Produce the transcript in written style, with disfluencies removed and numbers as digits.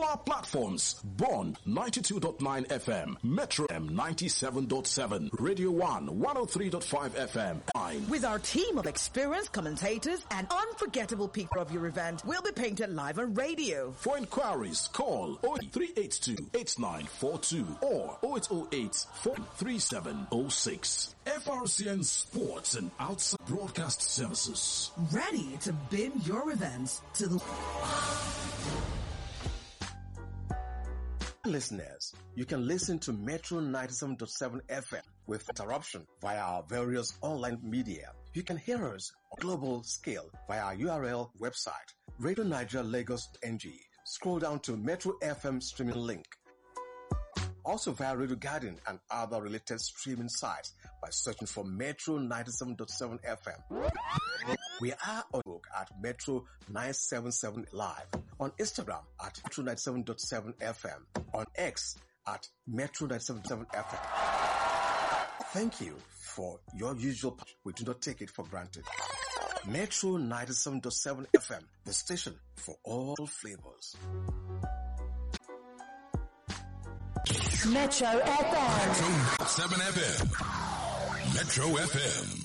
our platforms: Bond 92.9 FM, Metro M 97.7, Radio 1 103.5 FM. With our team of experienced commentators and unforgettable people of your event, we'll be painted live on radio. For inquiries, call 0382-8942 or 0808-43706. FRCN Sports and Outside Broadcast Services. Ready to bin your events to the... Listeners, you can listen to Metro 97.7 FM with interruption via our various online media. You can hear us on global scale via our URL website, Radio Nigeria Lagos NG. Scroll down to Metro FM streaming link. Also via Radio Garden and other related streaming sites by searching for Metro 97.7 FM. We are on Facebook at Metro 977 Live, on Instagram at Metro 97.7 FM, on X at Metro 977 FM. Thank you for your usual patch. We do not take it for granted. Metro 97.7 FM, the station for all flavors. Metro FM. Metro 7 FM. Metro FM.